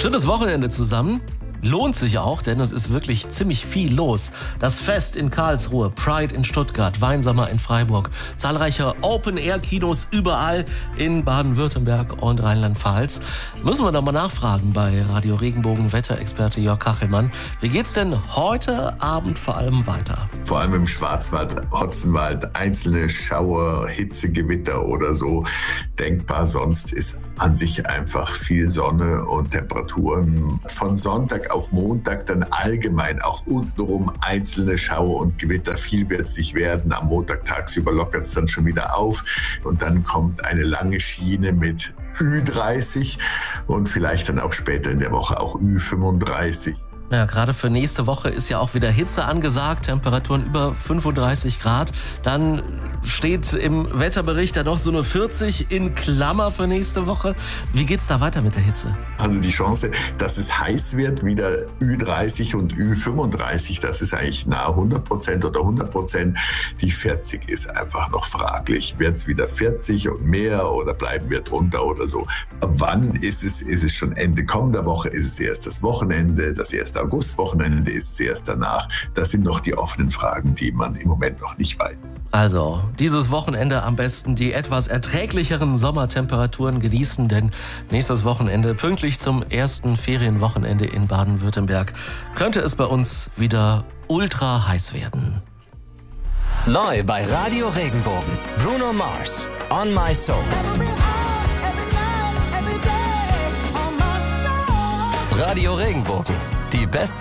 Schönes Wochenende zusammen. Lohnt sich auch, denn es ist wirklich ziemlich viel los. Das Fest in Karlsruhe, Pride in Stuttgart, Weinsommer in Freiburg, zahlreiche Open-Air-Kinos überall in Baden-Württemberg und Rheinland-Pfalz. Müssen wir doch mal nachfragen bei Radio Regenbogen Wetterexperte Jörg Kachelmann. Wie geht's denn heute Abend vor allem weiter? Vor allem im Schwarzwald, Hotzenwald, einzelne Schauer, Hitzegewitter oder so denkbar. Sonst ist an sich einfach viel Sonne und Temperaturen. Von Sonntag auf Montag dann allgemein auch untenrum einzelne Schauer und Gewitter. Viel wird es nicht werden. Am Montag tagsüber lockert es dann schon wieder auf. Und dann kommt eine lange Schiene mit Ü30 und vielleicht dann auch später in der Woche auch Ü35. Ja, gerade für nächste Woche ist ja auch wieder Hitze angesagt, Temperaturen über 35 Grad. Dann steht im Wetterbericht da noch so eine 40 in Klammer für nächste Woche. Wie geht's da weiter mit der Hitze? Also die Chance, dass es heiß wird, wieder Ü30 und Ü35, das ist eigentlich nahe 100% oder 100%. Die 40 ist einfach noch fraglich. Wird es wieder 40 und mehr oder bleiben wir drunter oder so? Wann ist es? Ist es schon Ende kommender Woche? Ist es erst das Wochenende? Das erste Augustwochenende ist es erst danach. Das sind noch die offenen Fragen, die man im Moment noch nicht weiß. Also, dieses Wochenende am besten die etwas erträglicheren Sommertemperaturen genießen, denn nächstes Wochenende, pünktlich zum ersten Ferienwochenende in Baden-Württemberg, könnte es bei uns wieder ultra heiß werden. Neu bei Radio Regenbogen. Bruno Mars, On My Soul. Radio Regenbogen. Die besten